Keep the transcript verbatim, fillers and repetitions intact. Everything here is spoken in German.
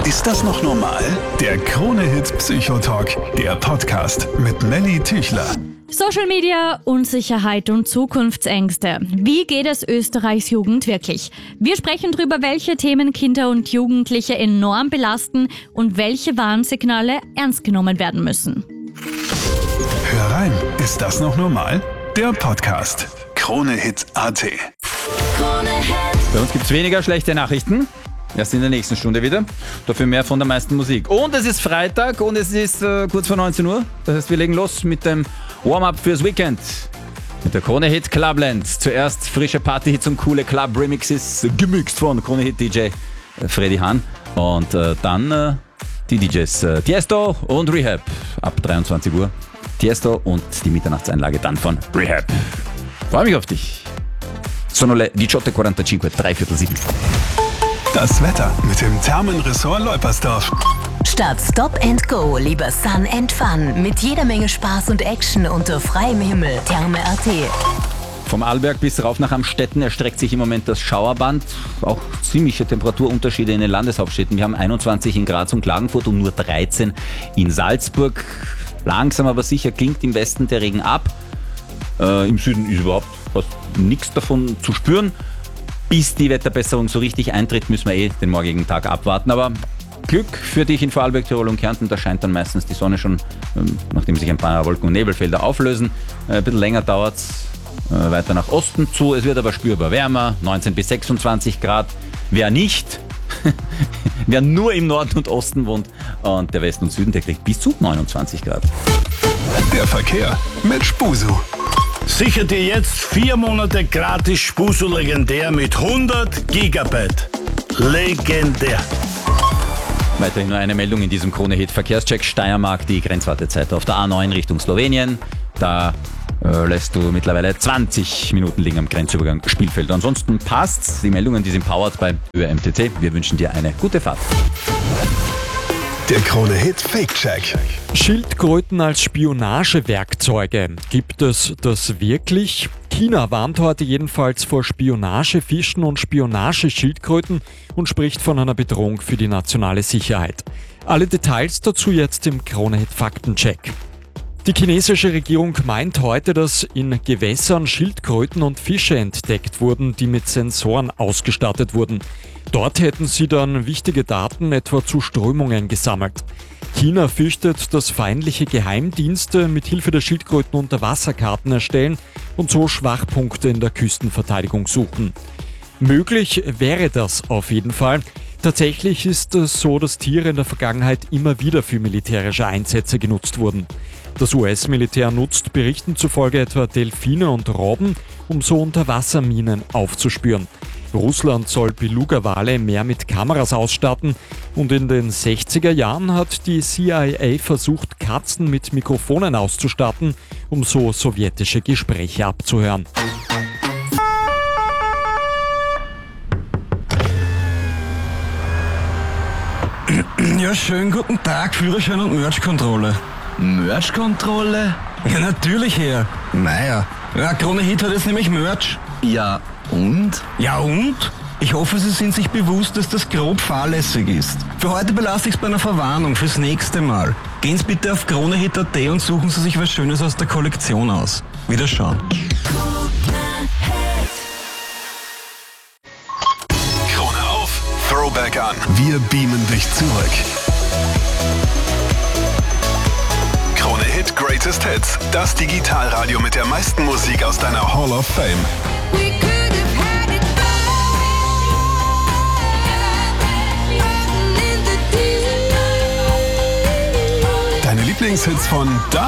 Ist das noch normal? Der Krone-Hit Psychotalk, der Podcast mit Nelly Tüchler. Social Media, Unsicherheit und Zukunftsängste. Wie geht es Österreichs Jugend wirklich? Wir sprechen darüber, welche Themen Kinder und Jugendliche enorm belasten und welche Warnsignale ernst genommen werden müssen. Hör rein, ist das noch normal? Der Podcast. Krone-Hit Punkt at. Bei uns gibt es weniger schlechte Nachrichten. Erst in der nächsten Stunde wieder. Dafür mehr von der meisten Musik. Und es ist Freitag und es ist äh, kurz vor neunzehn Uhr. Das heißt, wir legen los mit dem Warm-Up fürs Weekend. Mit der Krone-Hit Clubland. Zuerst frische Party-Hits und coole Club-Remixes, gemixt von Krone-Hit-D J Freddy Hahn. Und äh, dann äh, die D Js äh, Tiesto und Rehab ab dreiundzwanzig Uhr. Tiesto und die Mitternachtseinlage dann von Rehab. Freue mich auf dich. Sono le diciotto e quarantacinque, drei Viertel sieben. Das Wetter mit dem Thermenressort Leupersdorf. Statt Stop and Go lieber Sun and Fun. Mit jeder Menge Spaß und Action unter freiem Himmel. Therme Punkt at. Vom Arlberg bis rauf nach Amstetten erstreckt sich im Moment das Schauerband. Auch ziemliche Temperaturunterschiede in den Landeshauptstädten. Wir haben einundzwanzig in Graz und Klagenfurt und nur dreizehn in Salzburg. Langsam aber sicher klingt im Westen der Regen ab. Äh, Im Süden ist überhaupt fast nichts davon zu spüren. Bis die Wetterbesserung so richtig eintritt, müssen wir eh den morgigen Tag abwarten. Aber Glück für dich in Vorarlberg, Tirol und Kärnten. Da scheint dann meistens die Sonne schon, ähm, nachdem sich ein paar Wolken- und Nebelfelder auflösen. Äh, ein bisschen länger dauert es äh, weiter nach Osten zu. Es wird aber spürbar wärmer, neunzehn bis sechsundzwanzig Grad. Wer nicht, wer nur im Norden und Osten wohnt und der Westen und Süden, der kriegt bis zu neunundzwanzig Grad. Der Verkehr mit Spusu. Sicher dir jetzt vier Monate gratis Spusu legendär mit hundert Gigabyte. Legendär. Weiterhin nur eine Meldung in diesem Krone-Hit Verkehrscheck Steiermark, die Grenzwartezeit auf der A neun Richtung Slowenien. Da äh, lässt du mittlerweile zwanzig Minuten liegen am Grenzübergang Spielfeld. Ansonsten passt's. Die Meldungen, die sind powered bei Ö M T C. Wir wünschen dir eine gute Fahrt. Der Krone-Hit Fake-Check. Schildkröten als Spionagewerkzeuge. Gibt es das wirklich? China warnt heute jedenfalls vor Spionagefischen und Spionageschildkröten und spricht von einer Bedrohung für die nationale Sicherheit. Alle Details dazu jetzt im Krone-Hit Faktencheck. Die chinesische Regierung meint heute, dass in Gewässern Schildkröten und Fische entdeckt wurden, die mit Sensoren ausgestattet wurden. Dort hätten sie dann wichtige Daten etwa zu Strömungen gesammelt. China fürchtet, dass feindliche Geheimdienste mit Hilfe der Schildkröten Unterwasserkarten erstellen und so Schwachpunkte in der Küstenverteidigung suchen. Möglich wäre das auf jeden Fall. Tatsächlich ist es so, dass Tiere in der Vergangenheit immer wieder für militärische Einsätze genutzt wurden. Das U S-Militär nutzt Berichten zufolge etwa Delfine und Robben, um so Unterwasserminen aufzuspüren. Russland soll Beluga-Wale mehr mit Kameras ausstatten und in den sechziger Jahren hat die C I A versucht, Katzen mit Mikrofonen auszustatten, um so sowjetische Gespräche abzuhören. Ja, schönen guten Tag, Führerschein und Merch-Kontrolle. Merch-Kontrolle? Ja, natürlich, Herr. Naja, ja, Krone-Hit hat jetzt nämlich Merch. Ja, und? Ja, und? Ich hoffe, Sie sind sich bewusst, dass das grob fahrlässig ist. Für heute belasse ich es bei einer Verwarnung fürs nächste Mal. Gehen Sie bitte auf Krone-Hit Punkt at und suchen Sie sich was Schönes aus der Kollektion aus. Wiederschauen. Krone auf, Throwback an. Wir beamen dich zurück. Krone-Hit Greatest Hits. Das Digitalradio mit der meisten Musik aus deiner Hall of Fame. Deine Lieblingshits von damals.